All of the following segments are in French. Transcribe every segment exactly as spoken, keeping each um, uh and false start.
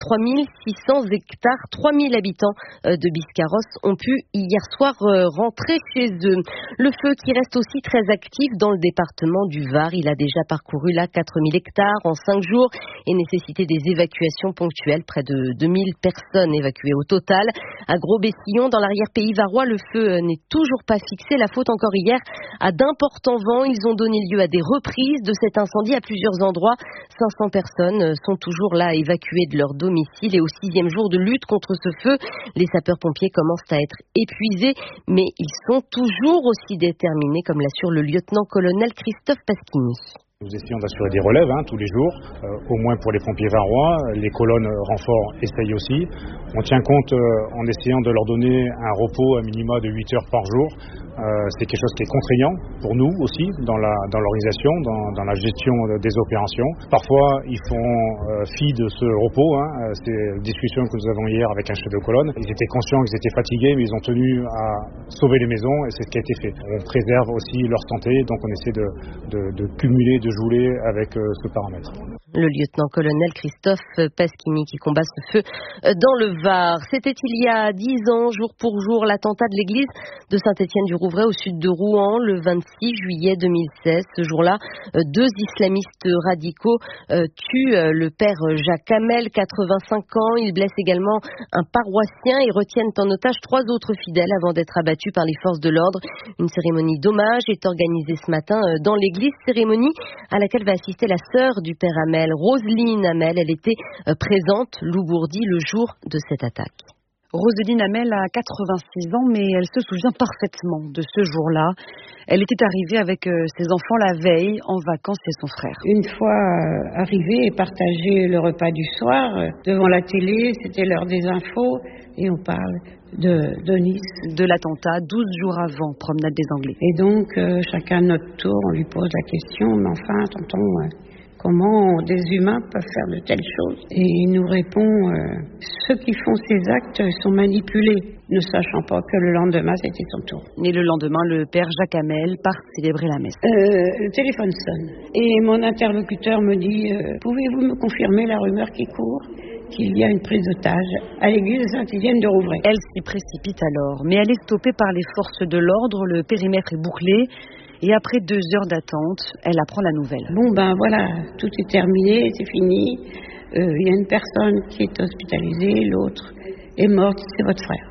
trois mille six cents hectares, trois mille habitants de Biscarrosse ont pu hier soir rentrer chez eux. Le feu qui reste aussi très actif dans le département du Var, il a déjà parcouru là quatre mille hectares en cinq jours et nécessité des évacuations ponctuelles, près de deux mille personnes évacuées au total. À Gros-Bessillon, dans l'arrière-pays varois, le feu n'est toujours pas fixé. La faute encore hier à d'importants vents. Ils ont donné lieu à des reprises de cet incendie à plusieurs endroits. cinq cents personnes sont toujours là évacuées de leur domicile et au sixième jour de lutte contre ce feu, les sapeurs-pompiers commencent à être épuisés, mais ils sont toujours aussi déterminés, comme l'assure le lieutenant-colonel Christophe Pasquini. Nous essayons d'assurer des relèves hein, tous les jours, euh, au moins pour les pompiers varois. Les colonnes renforts essayent aussi. On tient compte euh, en essayant de leur donner un repos à minima de huit heures par jour. Euh, c'est quelque chose qui est contraignant pour nous aussi dans la dans l'organisation, dans, dans la gestion des opérations. Parfois, ils font euh, fi de ce repos. Hein. C'est une discussion que nous avons hier avec un chef de colonne. Ils étaient conscients qu'ils étaient fatigués, mais ils ont tenu à sauver les maisons et c'est ce qui a été fait. On préserve aussi leur santé, donc on essaie de, de, de cumuler, de jouer avec euh, ce paramètre. Le lieutenant-colonel Christophe Pasquini qui combat ce feu dans le Var. C'était il y a dix ans, jour pour jour, l'attentat de l'église de Saint-Étienne-du-Rouvray au sud de Rouen, le vingt-six juillet deux mille seize. Ce jour-là, deux islamistes radicaux tuent le père Jacques Hamel, quatre-vingt-cinq ans. Ils blessent également un paroissien et retiennent en otage trois autres fidèles avant d'être abattus par les forces de l'ordre. Une cérémonie d'hommage est organisée ce matin dans l'église, cérémonie à laquelle va assister la sœur du père Hamel, Roselyne Hamel. Elle était présente, Loubourdi, le jour de cette attaque. Roselyne Hamel a quatre-vingt-six ans, mais elle se souvient parfaitement de ce jour-là. Elle était arrivée avec ses enfants la veille, en vacances chez son frère. Une fois arrivée et partagée le repas du soir, devant la télé, c'était l'heure des infos, et on parle de, de Nice. De l'attentat, douze jours avant, promenade des Anglais. Et donc, euh, chacun à notre tour, on lui pose la question, mais enfin, tonton, euh, comment des humains peuvent faire de telles choses? Et il nous répond, euh, ceux qui font ces actes sont manipulés, ne sachant pas que le lendemain, c'était son tour. Et le lendemain, le père Jacques Hamel part célébrer la messe. Euh, le téléphone sonne. Et mon interlocuteur me dit, euh, pouvez-vous me confirmer la rumeur qui court qu'il y a une prise d'otage à l'église de Saint-Étienne-du-Rouvray? Elle s'y précipite alors, mais elle est stoppée par les forces de l'ordre, le périmètre est bouclé. Et après deux heures d'attente, elle apprend la nouvelle. Bon ben voilà, tout est terminé, c'est fini. Il euh, y a une personne qui est hospitalisée, l'autre est morte, c'est votre frère.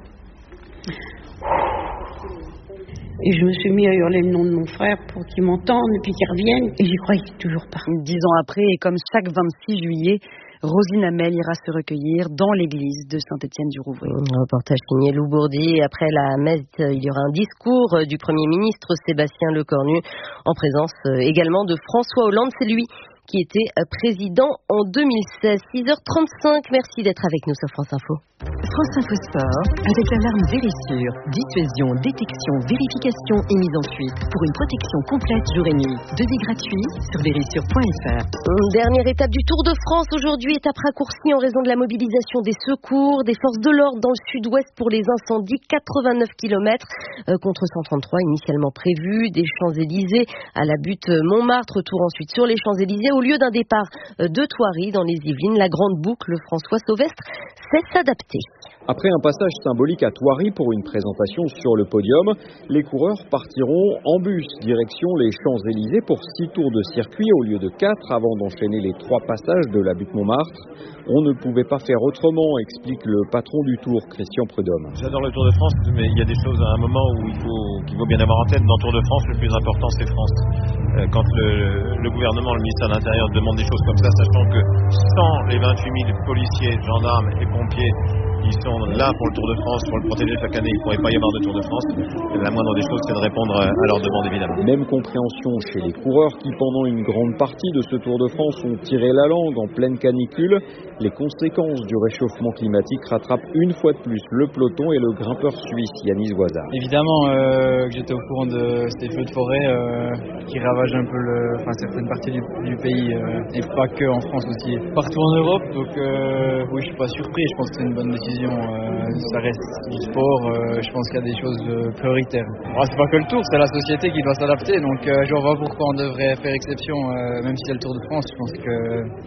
Et je me suis mis à hurler le nom de mon frère pour qu'il m'entende et puis qu'il revienne. Et j'y croyais toujours pas. Dix ans après, et comme chaque vingt-six juillet, Roselyne Hamel ira se recueillir dans l'église de Saint-Étienne-du-Rouvray. Un reportage signé Loubourdi. Après la messe, il y aura un discours du Premier ministre Sébastien Lecornu, en présence également de François Hollande. C'est lui qui était président en deux mille seize. six heures trente-cinq, merci d'être avec nous sur France Info. France Info Sport, avec l'alarme Vérissure. Dissuasion, détection, vérification et mise en fuite. Pour une protection complète jour et nuit. Devis gratuit sur vérissure point f r. Dernière étape du Tour de France. Aujourd'hui, étape raccourcie en raison de la mobilisation des secours, des forces de l'ordre dans le sud-ouest pour les incendies. quatre-vingt-neuf kilomètres euh, contre cent trente-trois initialement prévus. Des Champs-Élysées à la butte Montmartre. Retour ensuite sur les Champs-Élysées. Au lieu d'un départ de Thoiry dans les Yvelines, la grande boucle François Sauvestre sait s'adapter. Après un passage symbolique à Thoiry pour une présentation sur le podium, les coureurs partiront en bus direction les Champs-Élysées pour six tours de circuit au lieu de quatre avant d'enchaîner les trois passages de la butte Montmartre. On ne pouvait pas faire autrement, explique le patron du Tour, Christian Prudhomme. J'adore le Tour de France, mais il y a des choses à un moment où il faut, qu'il faut bien avoir en tête. Dans le Tour de France, le plus important, c'est France. Quand le, le gouvernement, le ministère de l'Intérieur demande des choses comme ça, sachant que sans les vingt-huit mille policiers, gendarmes et pompiers qui sont là pour le Tour de France, pour le protéger chaque année, il ne pourrait pas y avoir de Tour de France. La moindre des choses, c'est de répondre à leurs demandes, évidemment. Même compréhension chez les coureurs qui, pendant une grande partie de ce Tour de France, ont tiré la langue en pleine canicule. Les conséquences du réchauffement climatique rattrapent une fois de plus le peloton et le grimpeur suisse Yanis Voisard. Évidemment euh, que j'étais au courant de ces feux de forêt euh, qui ravagent un peu le, enfin, certaines parties du, du pays euh, et pas que en France aussi, partout en Europe. Donc euh, oui, je suis pas surpris. Je pense que c'est une bonne décision. Euh, ça reste du sport. Euh, je pense qu'il y a des choses euh, prioritaires. Alors, c'est pas que le Tour, c'est la société qui doit s'adapter. Donc euh, je vois pas pourquoi on devrait faire exception, euh, même si c'est le Tour de France. Je pense que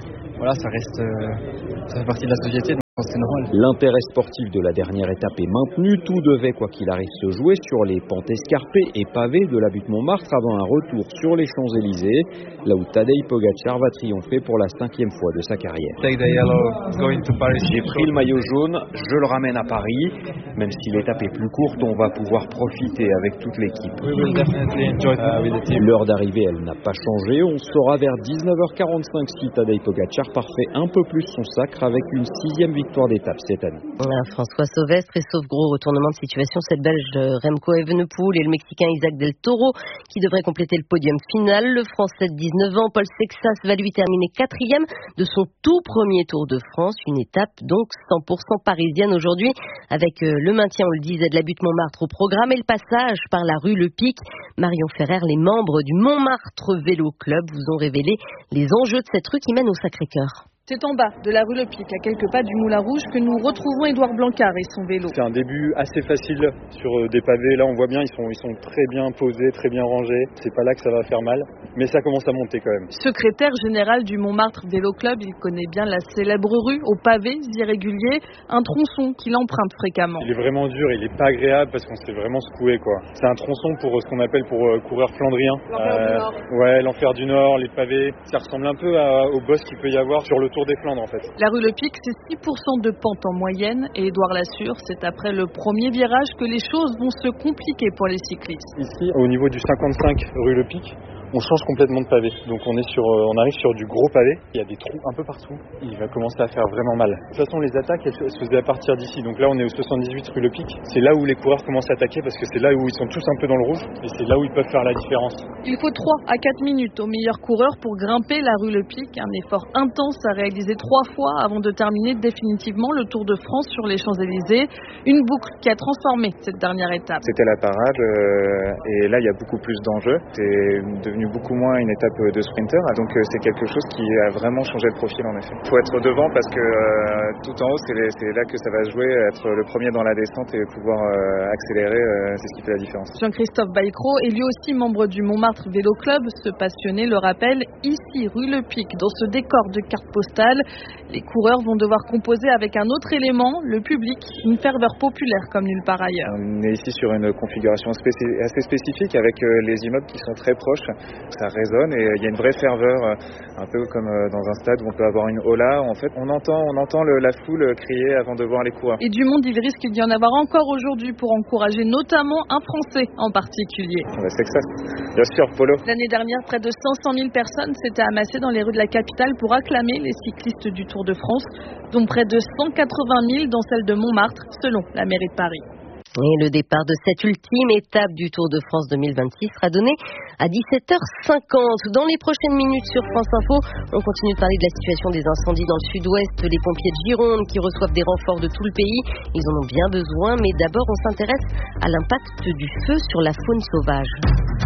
voilà, ça reste, euh, ça fait partie de la société. C'est normal. L'intérêt sportif de la dernière étape est maintenu. Tout devait, quoi qu'il arrive, se jouer sur les pentes escarpées et pavées de la butte Montmartre avant un retour sur les Champs-Élysées, là où Tadej Pogačar va triompher pour la cinquième fois de sa carrière. Take the yellow, going to Paris. J'ai pris le maillot jaune, je le ramène à Paris. Même si l'étape est plus courte, on va pouvoir profiter avec toute l'équipe. We will definitely enjoy uh, with the team. L'heure d'arrivée, elle n'a pas changé. On saura vers dix-neuf heures quarante-cinq si Tadej Pogačar parfait un peu plus son sacre avec une sixième victoire d'étape cette année. Voilà, François Sauvestre, et sauf gros retournement de situation, cette Belge Remco Evenepoel et le Mexicain Isaac Del Toro qui devraient compléter le podium final. Le Français de dix-neuf ans, Paul Sexas, va lui terminer quatrième de son tout premier Tour de France. Une étape donc cent pour cent parisienne aujourd'hui, avec le maintien, on le disait, de la butte Montmartre au programme et le passage par la rue Le Pic. Marion Ferrer, les membres du Montmartre Vélo Club vous ont révélé les enjeux de cette rue qui mène au Sacré-Cœur. C'est en bas de la rue Le Pic, à quelques pas du Moulin Rouge, que nous retrouvons Édouard Blancard et son vélo. C'est un début assez facile sur des pavés. Là, on voit bien, ils sont, ils sont très bien posés, très bien rangés. C'est pas là que ça va faire mal, mais ça commence à monter quand même. Secrétaire général du Montmartre Vélo Club, il connaît bien la célèbre rue aux pavés irréguliers, un tronçon qu'il emprunte fréquemment. Il est vraiment dur, il est pas agréable parce qu'on s'est vraiment secoué, quoi. C'est un tronçon pour ce qu'on appelle pour euh, coureur flandrien. L'enfer euh, du Nord. Ouais, l'enfer du Nord, les pavés. Ça ressemble un peu à, au boss qu'il peut y avoir sur le Tour des Flandres, en fait. La rue Le Pic, c'est six pour cent de pente en moyenne et Édouard l'assure, c'est après le premier virage que les choses vont se compliquer pour les cyclistes. Ici, au niveau du cinquante-cinq rue Le Pic, on change complètement de pavé. Donc on est sur, on arrive sur du gros pavé. Il y a des trous un peu partout. Il va commencer à faire vraiment mal. De toute façon, les attaques, elles se faisaient à partir d'ici. Donc là, on est au soixante-dix-huit rue Le Pic. C'est là où les coureurs commencent à attaquer parce que c'est là où ils sont tous un peu dans le rouge et c'est là où ils peuvent faire la différence. Il faut trois à quatre minutes aux meilleurs coureurs pour grimper la rue Le Pic. Un effort intense à réaliser trois fois avant de terminer définitivement le Tour de France sur les Champs-Élysées. Une boucle qui a transformé cette dernière étape. C'était la parade euh, et là, il y a beaucoup plus d'enjeux. C'est devenu beaucoup moins une étape de sprinter, donc euh, c'est quelque chose qui a vraiment changé le profil en effet. Il faut être devant parce que euh, tout en haut, c'est, les, c'est là que ça va jouer, être le premier dans la descente et pouvoir euh, accélérer, euh, c'est ce qui fait la différence. Jean-Christophe Bailcro est lui aussi membre du Montmartre Vélo Club. Ce passionné le rappelle, ici, rue Le Pic, dans ce décor de carte postale, les coureurs vont devoir composer avec un autre élément, le public, une ferveur populaire comme nulle part ailleurs. On est ici sur une configuration spécif- assez spécifique avec euh, les immeubles qui sont très proches, ça résonne et il y a une vraie ferveur, un peu comme dans un stade où on peut avoir une hola. En fait, on entend, on entend le, la foule crier avant de voir les coureurs. Et du monde, il risque d'y en avoir encore aujourd'hui pour encourager notamment un Français en particulier. C'est que ça, bien sûr, Polo. L'année dernière, près de cinq cent mille personnes s'étaient amassées dans les rues de la capitale pour acclamer les cyclistes du Tour de France, dont près de cent quatre-vingt mille dans celle de Montmartre, selon la mairie de Paris. Et le départ de cette ultime étape du Tour de France deux mille vingt-six sera donné à dix-sept heures cinquante. Dans les prochaines minutes sur France Info, on continue de parler de la situation des incendies dans le sud-ouest, les pompiers de Gironde qui reçoivent des renforts de tout le pays. Ils en ont bien besoin, mais d'abord on s'intéresse à l'impact du feu sur la faune sauvage.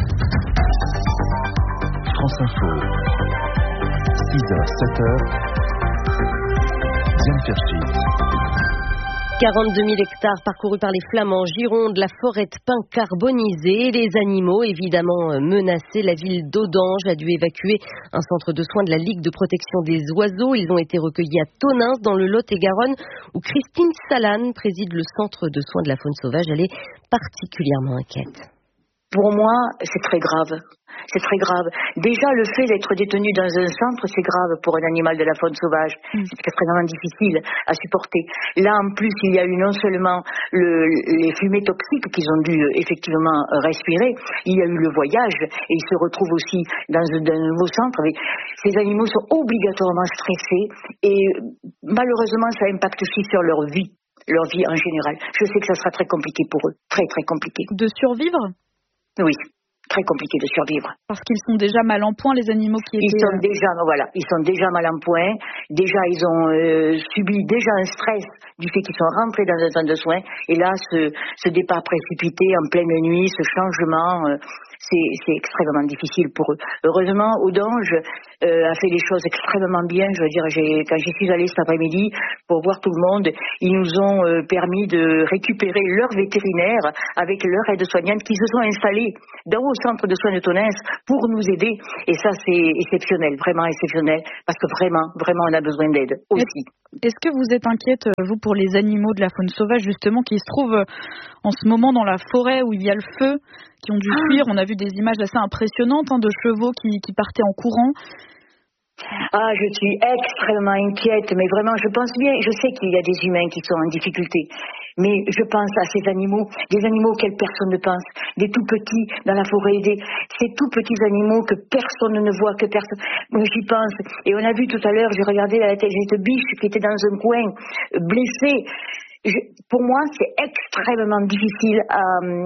France Info, six heures, sept heures, Diane Ferchy. quarante-deux mille hectares parcourus par les flammes en Gironde, la forêt de pins carbonisée, les animaux évidemment menacés. La ville d'Audange a dû évacuer un centre de soins de la Ligue de protection des oiseaux. Ils ont été recueillis à Tonneins dans le Lot-et-Garonne où Christine Salane préside le centre de soins de la faune sauvage. Elle est particulièrement inquiète. Pour moi, c'est très grave. C'est très grave. Déjà, le fait d'être détenu dans un centre, c'est grave pour un animal de la faune sauvage. Mm. C'est extrêmement difficile à supporter. Là, en plus, il y a eu non seulement le, les fumées toxiques qu'ils ont dû effectivement respirer, il y a eu le voyage, et ils se retrouvent aussi dans un, dans un nouveau centre. Mais ces animaux sont obligatoirement stressés, et malheureusement, ça impacte aussi sur leur vie, leur vie en général. Je sais que ça sera très compliqué pour eux. Très, très compliqué. De survivre ? Oui. Très compliqué de survivre. Parce qu'ils sont déjà mal en point, les animaux qui étaient... Ils sont déjà, voilà, ils sont déjà mal en point. Déjà, ils ont euh, subi déjà un stress du fait qu'ils sont rentrés dans un centre de soins. Et là, ce, ce départ précipité en pleine nuit, ce changement, euh, c'est, c'est extrêmement difficile pour eux. Heureusement, Audange euh, a fait les choses extrêmement bien. Je veux dire, j'ai, quand j'y suis allée cet après-midi pour voir tout le monde, ils nous ont euh, permis de récupérer leurs vétérinaires avec leurs aides-soignantes qui se sont installés dans au centre de soins de Tonneins pour nous aider. Et ça, c'est exceptionnel, vraiment exceptionnel, parce que vraiment, vraiment, on a besoin d'aide aussi. Est-ce que vous êtes inquiète, vous, pour les animaux de la faune sauvage, justement, qui se trouvent en ce moment dans la forêt où il y a le feu, qui ont dû fuir? On a vu des images assez impressionnantes hein, de chevaux qui, qui partaient en courant. Ah, je suis extrêmement inquiète, mais vraiment, je pense bien, je sais qu'il y a des humains qui sont en difficulté, mais je pense à ces animaux, des animaux auxquels personne ne pense, des tout petits dans la forêt, des, ces tout petits animaux que personne ne voit, que personne, moi j'y pense, et on a vu tout à l'heure, j'ai regardé la tête, cette biche qui était dans un coin, blessée. Je, pour moi, c'est extrêmement difficile à,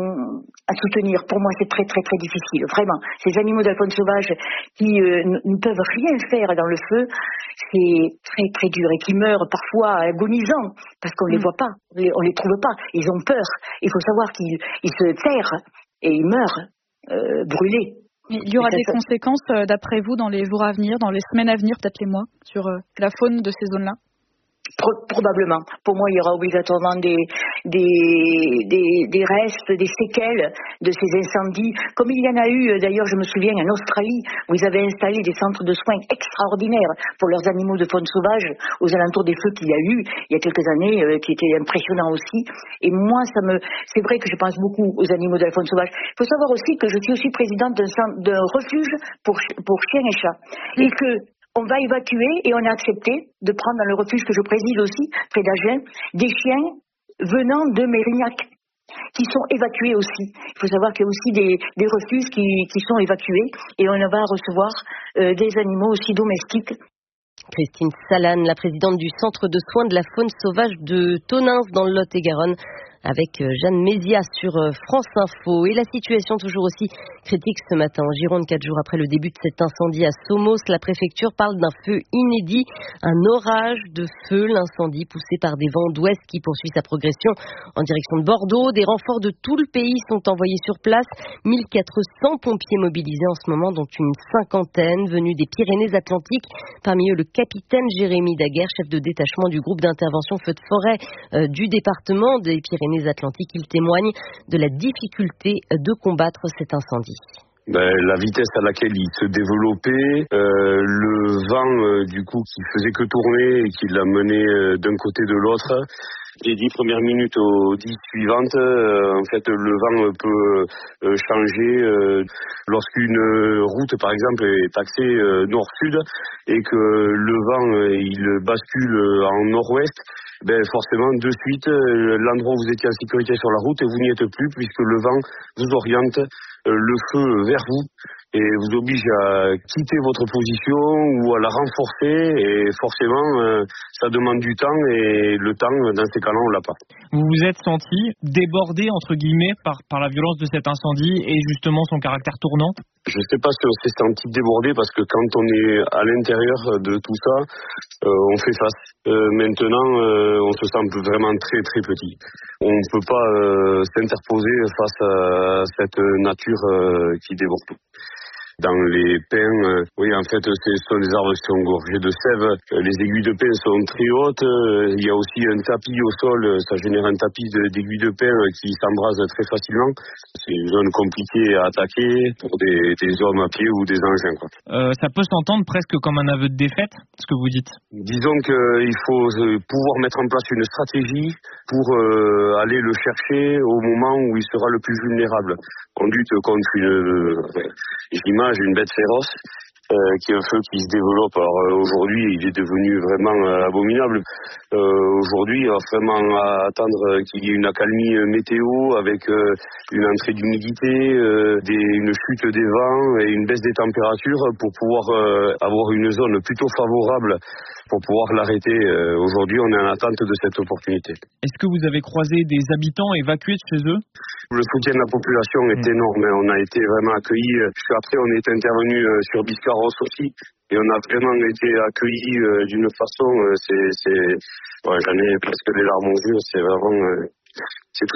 à soutenir. Pour moi, c'est très, très, très difficile. Vraiment. Ces animaux de la faune sauvage qui euh, ne peuvent rien faire dans le feu, c'est très, très dur et qui meurent parfois agonisants parce qu'on ne les voit pas, on les, on les trouve pas. Ils ont peur. Il faut savoir qu'ils ils se terrent et ils meurent euh, brûlés. Il y aura des ça, conséquences, euh, d'après vous, dans les jours à venir, dans les semaines à venir, peut-être les mois, sur euh, la faune de ces zones-là? Probablement. Pour moi, il y aura obligatoirement des, des, des, des restes, des séquelles de ces incendies. Comme il y en a eu, d'ailleurs, je me souviens, en Australie, où ils avaient installé des centres de soins extraordinaires pour leurs animaux de faune sauvage, aux alentours des feux qu'il y a eu, il y a quelques années, euh, qui étaient impressionnants aussi. Et moi, ça me, c'est vrai que je pense beaucoup aux animaux de la faune sauvage. Il faut savoir aussi que je suis aussi présidente d'un, d'un refuge pour, pour chiens et chats. Et que on va évacuer, et on a accepté de prendre dans le refuge que je préside aussi, près d'Agen, des chiens venant de Mérignac, qui sont évacués aussi. Il faut savoir qu'il y a aussi des, des refuges qui, qui sont évacués, et on va recevoir euh, des animaux aussi domestiques. Christine Salane, la présidente du Centre de soins de la faune sauvage de Tonneins dans le Lot-et-Garonne, avec Jeanne Mézias sur France Info. Et la situation toujours aussi critique ce matin en Gironde, quatre jours après le début de cet incendie à Somos. La préfecture parle d'un feu inédit, un orage de feu. L'incendie poussé par des vents d'ouest qui poursuit sa progression en direction de Bordeaux. Des renforts de tout le pays sont envoyés sur place. mille quatre cents pompiers mobilisés en ce moment, dont une cinquantaine venus des Pyrénées-Atlantiques. Parmi eux, le capitaine Jérémy Daguerre, chef de détachement du groupe d'intervention feu de forêt euh, du département des Pyrénées Atlantiques. Il témoigne de la difficulté de combattre cet incendie. Ben, la vitesse à laquelle il se développait, euh, le vent euh, du coup qui faisait que tourner et qui l'a mené euh, d'un côté de l'autre. Les dix premières minutes aux dix suivantes, euh, en fait, le vent peut euh, changer euh, lorsqu'une route, par exemple, est axée euh, nord-sud et que le vent euh, il bascule en nord-ouest. Ben forcément, de suite, euh, l'endroit où vous étiez en sécurité sur la route, vous n'y êtes plus puisque le vent vous oriente euh, le feu vers vous et vous oblige à quitter votre position ou à la renforcer et forcément, euh, ça demande du temps et le temps, dans ces cas-là, on l'a pas. Vous vous êtes senti débordé, entre guillemets, par, par la violence de cet incendie et justement son caractère tournant? Je ne sais pas si on s'est senti débordé parce que quand on est à l'intérieur de tout ça, euh, on fait face. Euh, maintenant, euh, on se sent vraiment très très petit. On ne peut pas euh, s'interposer face à cette nature euh, qui déborde. Dans les pins, euh, oui, en fait, ce sont des arbres qui sont gorgés de sève. Les aiguilles de pin sont très hautes. Il y a aussi un tapis au sol. Ça génère un tapis d'aiguilles de pin qui s'embrase très facilement. C'est une zone compliquée à attaquer pour des, des hommes à pied ou des engins, quoi. Euh, ça peut s'entendre presque comme un aveu de défaite, ce que vous dites. Disons qu'il faut pouvoir mettre en place une stratégie pour euh, aller le chercher au moment où il sera le plus vulnérable. On lutte contre une, j'imagine, une bête féroce euh, qui est un feu qui se développe. Alors euh, aujourd'hui, il est devenu vraiment euh, abominable. Euh, aujourd'hui, il va vraiment attendre qu'il y ait une accalmie météo avec euh, une entrée d'humidité, euh, des, une chute des vents et une baisse des températures pour pouvoir euh, avoir une zone plutôt favorable pour pouvoir l'arrêter. Euh, aujourd'hui, on est en attente de cette opportunité. Est-ce que vous avez croisé des habitants évacués de chez eux? Le soutien de la population est mmh. énorme. On a été vraiment accueillis. Puis après, on est intervenu sur Biscarrosse aussi. Et on a vraiment été accueillis d'une façon, c'est, c'est, ouais, j'en ai presque les larmes aux yeux. C'est vraiment, c'est touchant.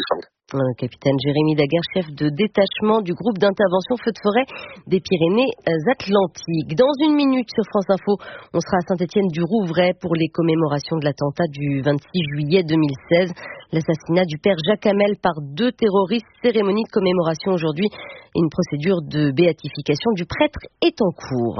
Le capitaine Jérémy Daguerre, chef de détachement du groupe d'intervention feu de forêt des Pyrénées-Atlantiques. Dans une minute sur France Info, on sera à Saint-Étienne-du-Rouvray pour les commémorations de l'attentat du vingt-six juillet deux mille seize. L'assassinat du père Jacques Hamel par deux terroristes. Cérémonie de commémoration aujourd'hui et une procédure de béatification du prêtre est en cours.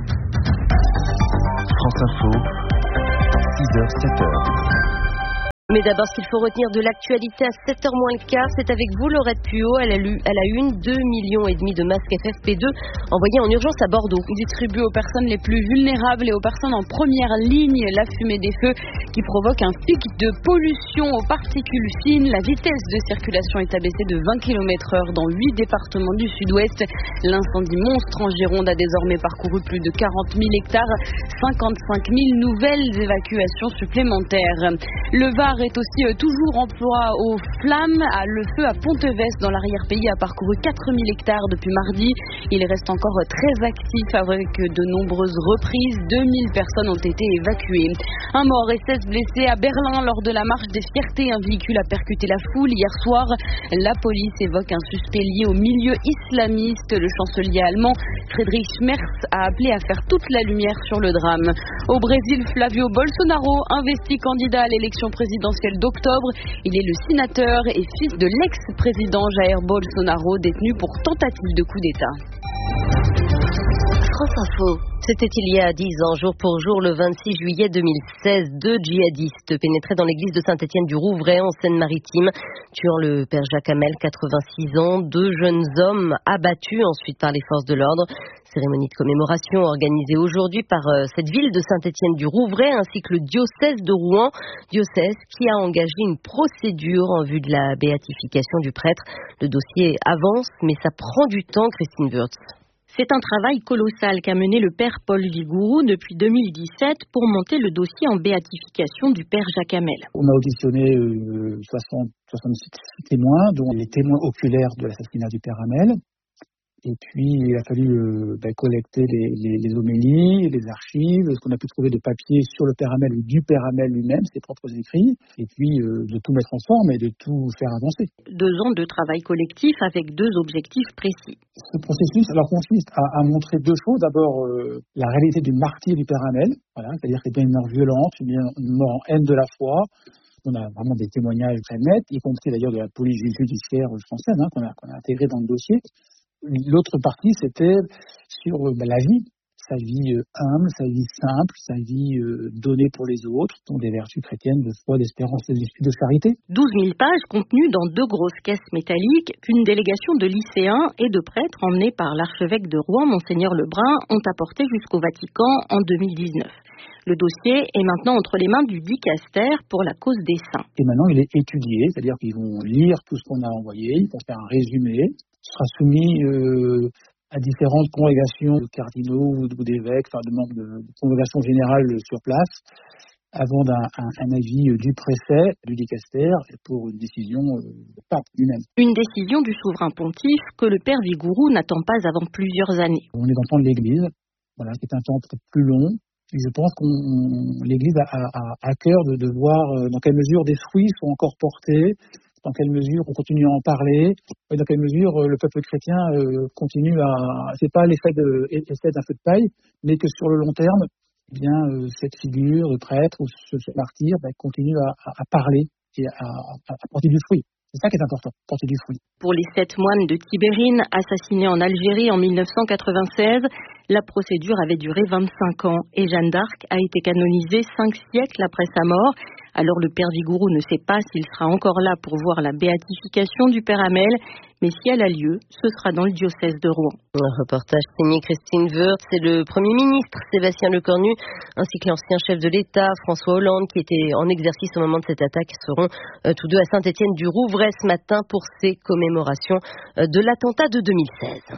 France Info, six heures sept heures. Mais d'abord, ce qu'il faut retenir de l'actualité à sept heures moins le quart, c'est avec vous, Laurette Puot. Elle a lu à la une deux millions et demi de masques F F P deux envoyés en urgence à Bordeaux. Distribués aux personnes les plus vulnérables et aux personnes en première ligne. La fumée des feux qui provoque un pic de pollution aux particules fines. La vitesse de circulation est abaissée de vingt kilomètres heure dans huit départements du sud-ouest. L'incendie monstre en Gironde a désormais parcouru plus de quarante mille hectares. cinquante-cinq mille nouvelles évacuations supplémentaires. Le Var est aussi euh, toujours en proie aux flammes. À le feu à Pontevès dans l'arrière-pays a parcouru quatre mille hectares depuis mardi. Il reste encore euh, très actif avec euh, de nombreuses reprises. deux mille personnes ont été évacuées. Un mort et seize blessés à Berlin lors de la marche des fiertés. Un véhicule a percuté la foule hier soir. La police évoque un suspect lié au milieu islamiste. Le chancelier allemand Friedrich Merz a appelé à faire toute la lumière sur le drame. Au Brésil, Flavio Bolsonaro, investi candidat à l'élection présidentielle d'octobre. Il est le sénateur et fils de l'ex-président Jair Bolsonaro, détenu pour tentative de coup d'État. France Info. C'était il y a dix ans, jour pour jour, le vingt-six juillet deux mille seize, deux djihadistes pénétraient dans l'église de Saint-Étienne-du-Rouvray en Seine-Maritime, tuant le père Jacques Hamel, quatre-vingt-six ans, deux jeunes hommes abattus ensuite par les forces de l'ordre. Cérémonie de commémoration organisée aujourd'hui par euh, cette ville de Saint-Étienne-du-Rouvray ainsi que le diocèse de Rouen, diocèse qui a engagé une procédure en vue de la béatification du prêtre. Le dossier avance, mais ça prend du temps, Christine Wurtz. C'est un travail colossal qu'a mené le père Paul Vigouroux depuis deux mille dix-sept pour monter le dossier en béatification du père Jacques Hamel. On a auditionné euh, soixante, soixante-six témoins, dont les témoins oculaires de l'assassinat du père Hamel. Et puis, il a fallu euh, ben, collecter les, les, les homélies, les archives, ce qu'on a pu trouver de papier sur le père Hamel ou du père Hamel lui-même, ses propres écrits, et puis euh, de tout mettre en forme et de tout faire avancer. Deux ans de travail collectif avec deux objectifs précis. Ce processus alors, consiste à, à montrer deux choses. D'abord, euh, la réalité du martyr du père Hamel, voilà, c'est-à-dire que c'est bien une mort violente, une, une mort en haine de la foi. On a vraiment des témoignages très nets, y compris d'ailleurs de la police judiciaire française, hein, qu'on a, qu'on a intégré dans le dossier. L'autre partie, c'était sur euh, bah, la vie, sa vie euh, humble, sa vie simple, sa vie euh, donnée pour les autres, dont des vertus chrétiennes de foi, d'espérance et de charité. douze mille pages contenues dans deux grosses caisses métalliques qu'une délégation de lycéens et de prêtres emmenés par l'archevêque de Rouen, Monseigneur Lebrun, ont apporté jusqu'au Vatican en deux mille dix-neuf. Le dossier est maintenant entre les mains du dicaster pour la cause des saints. Et maintenant, il est étudié, c'est-à-dire qu'ils vont lire tout ce qu'on a envoyé, ils vont faire un résumé, sera soumis euh, à différentes congrégations de cardinaux ou d'évêques, enfin de membres de, de congrégations générales sur place, avant d'un un, un avis du préfet, du dicaster, pour une décision euh, du pape lui-même. Une décision du souverain pontife que le père Vigouroux n'attend pas avant plusieurs années. On est dans le temps de l'Église, voilà, qui est un temps peut-être plus long. Et je pense que l'Église a, a, a à cœur de, de voir euh, dans quelle mesure des fruits sont encore portés, dans quelle mesure on continue à en parler, et dans quelle mesure euh, le peuple chrétien euh, continue à... C'est pas l'effet, de, l'effet d'un feu de paille, mais que sur le long terme, eh bien, euh, cette figure de prêtre ou ce, ce martyr ben, continue à, à, à parler et à, à, à porter du fruit. C'est ça qui est important, porter du fruit. Pour les sept moines de Tibérine, assassinés en Algérie en mille neuf cent quatre-vingt-seize, la procédure avait duré vingt-cinq ans et Jeanne d'Arc a été canonisée cinq siècles après sa mort. Alors le père Vigouroux ne sait pas s'il sera encore là pour voir la béatification du père Hamel, mais si elle a lieu, ce sera dans le diocèse de Rouen. Un reportage signé Christine Wurtz. C'est le Premier ministre Sébastien Lecornu ainsi que l'ancien chef de l'État François Hollande qui était en exercice au moment de cette attaque seront euh, tous deux à Saint-Étienne-du-Rouvray ce matin pour ces commémorations euh, de l'attentat de deux mille seize.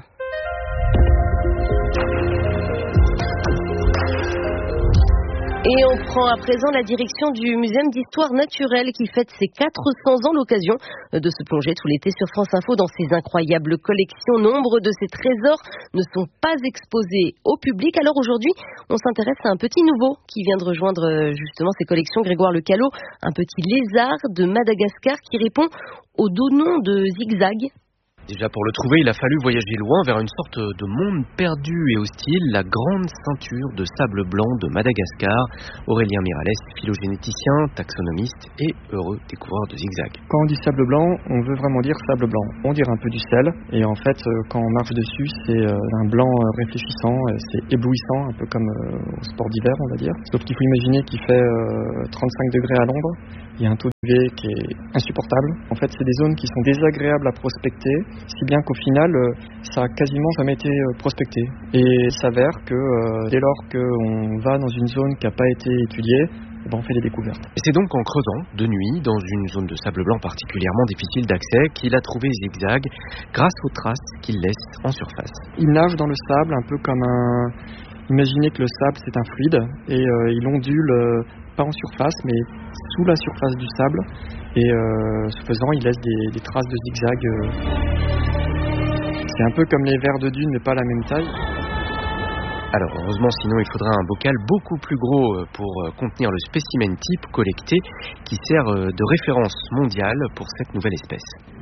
Et on prend à présent la direction du Muséum d'Histoire Naturelle qui fête ses quatre cents ans, l'occasion de se plonger tout l'été sur France Info dans ses incroyables collections. Nombre de ces trésors ne sont pas exposés au public. Alors aujourd'hui, on s'intéresse à un petit nouveau qui vient de rejoindre justement ces collections, Grégoire Le Callot, un petit lézard de Madagascar qui répond au doux nom de Zigzag. Déjà pour le trouver, il a fallu voyager loin vers une sorte de monde perdu et hostile, la grande ceinture de sable blanc de Madagascar. Aurélien Miralles, phylogénéticien, taxonomiste et heureux découvreur de Zigzag. Quand on dit sable blanc, on veut vraiment dire sable blanc. On dirait un peu du sel et en fait quand on marche dessus, c'est un blanc réfléchissant, c'est éblouissant, un peu comme au sport d'hiver on va dire. Sauf qu'il faut imaginer qu'il fait trente-cinq degrés à l'ombre. Il y a un taux d'U V qui est insupportable. En fait, c'est des zones qui sont désagréables à prospecter, si bien qu'au final, ça a quasiment jamais été prospecté. Et il s'avère que euh, dès lors qu'on va dans une zone qui n'a pas été étudiée, eh ben on fait des découvertes. Et c'est donc en creusant, de nuit, dans une zone de sable blanc particulièrement difficile d'accès, qu'il a trouvé Zigzag grâce aux traces qu'il laisse en surface. Il nage dans le sable un peu comme un... Imaginez que le sable, c'est un fluide, et euh, il ondule... Euh, pas en surface, mais sous la surface du sable. Et euh, ce faisant, il laisse des, des traces de zigzag. Euh. C'est un peu comme les vers de dune, mais pas la même taille. Alors heureusement, sinon il faudra un bocal beaucoup plus gros pour contenir le spécimen type collecté qui sert de référence mondiale pour cette nouvelle espèce.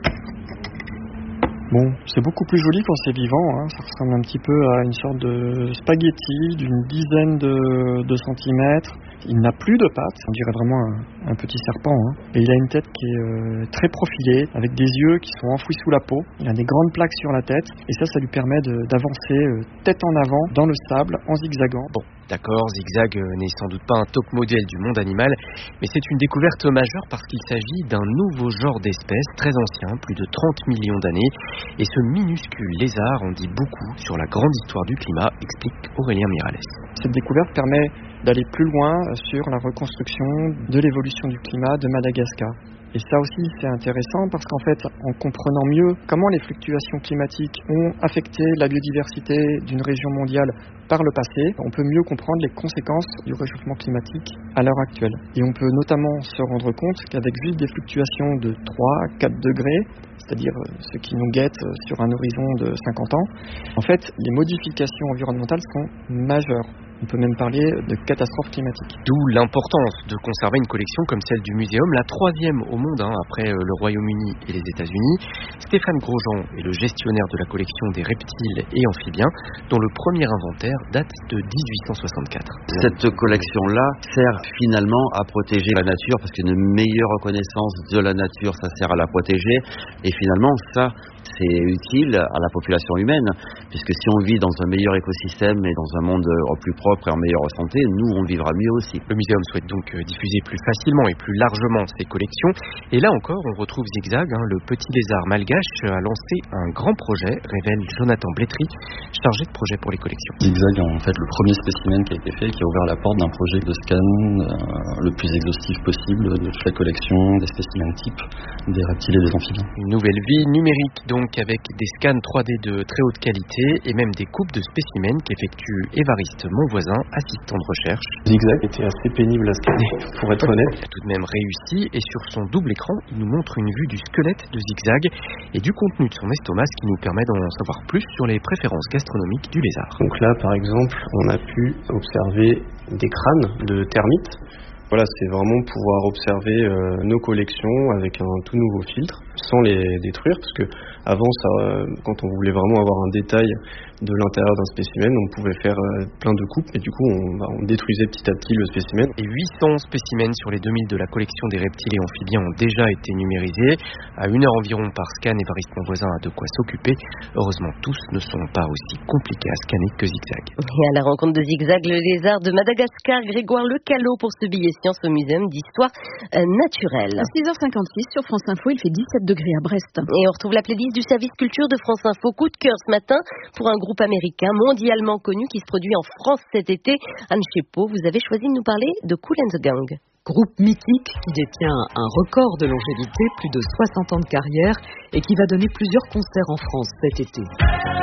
Bon, c'est beaucoup plus joli quand c'est vivant, hein. Ça ressemble un petit peu à une sorte de spaghetti d'une dizaine de, de centimètres. Il n'a plus de pattes, on dirait vraiment un, un petit serpent, hein. Et il a une tête qui est euh, très profilée, avec des yeux qui sont enfouis sous la peau. Il a des grandes plaques sur la tête, et ça, ça lui permet de, d'avancer euh, tête en avant dans le sable en zigzagant. Bon, d'accord, Zigzag n'est sans doute pas un top modèle du monde animal, mais c'est une découverte majeure parce qu'il s'agit d'un nouveau genre d'espèce très ancien, plus de trente millions d'années. Et ce minuscule lézard en dit beaucoup sur la grande histoire du climat, explique Aurélien Miralles. Cette découverte permet d'aller plus loin sur la reconstruction de l'évolution du climat de Madagascar. Et ça aussi, c'est intéressant parce qu'en fait, en comprenant mieux comment les fluctuations climatiques ont affecté la biodiversité d'une région mondiale par le passé, on peut mieux comprendre les conséquences du réchauffement climatique à l'heure actuelle. Et on peut notamment se rendre compte qu'avec juste des fluctuations de trois à quatre degrés, c'est-à-dire ce qui nous guette sur un horizon de cinquante ans, en fait, les modifications environnementales sont majeures. On peut même parler de catastrophe climatique. D'où l'importance de conserver une collection comme celle du Muséum, la troisième au monde hein, après le Royaume-Uni et les États-Unis. Stéphane Grosjean est le gestionnaire de la collection des reptiles et amphibiens, dont le premier inventaire date de dix-huit cent soixante-quatre. Cette collection-là sert finalement à protéger la nature, parce qu'une meilleure reconnaissance de la nature, ça sert à la protéger. Et finalement, ça, c'est utile à la population humaine, puisque si on vit dans un meilleur écosystème et dans un monde plus propre et en meilleure santé, nous, on vivra mieux aussi. Le muséum souhaite donc diffuser plus facilement et plus largement ses collections. Et là encore, on retrouve Zigzag, hein, le petit lézard malgache a lancé un grand projet, révèle Jonathan Blétry, chargé de projet pour les collections. Zigzag est en fait le premier spécimen qui a été fait, qui a ouvert la porte d'un projet de scan euh, le plus exhaustif possible de toute la collection des spécimens types des reptiles et des amphibiens. Une nouvelle vie numérique donc, avec des scans trois D de très haute qualité et même des coupes de spécimens qu'effectue Évariste Monvoisin, assistant de recherche. Zigzag était assez pénible à scanner, pour être honnête. Il a tout de même réussi et sur son double écran, il nous montre une vue du squelette de Zigzag et du contenu de son estomac, ce qui nous permet d'en savoir plus sur les préférences gastronomiques du lézard. Donc là, par exemple, on a pu observer des crânes de termites. Voilà, c'est vraiment pouvoir observer euh, nos collections avec un tout nouveau filtre, sans les détruire, parce que avant, ça, euh, quand on voulait vraiment avoir un détail de l'intérieur d'un spécimen, on pouvait faire euh, plein de coupes, et du coup, on, bah, on détruisait petit à petit le spécimen. Et huit cents spécimens sur les deux mille de la collection des reptiles et amphibiens ont déjà été numérisés. À une heure environ par scan, Évariste Monvoisin a de quoi s'occuper. Heureusement, tous ne sont pas aussi compliqués à scanner que Zigzag. Et à la rencontre de Zigzag, le lézard de Madagascar, Grégoire Le Callot pour ce billet science au Muséum d'Histoire Naturelle. six heures cinquante-six sur France Info, il fait dix-sept degrés à Brest. Et on retrouve la playlist du service culture de France Info. Coup de cœur ce matin pour un groupe américain mondialement connu qui se produit en France cet été. Anne Chepo, vous avez choisi de nous parler de Kool and the Gang. Groupe mythique qui détient un record de longévité, plus de soixante ans de carrière, et qui va donner plusieurs concerts en France cet été.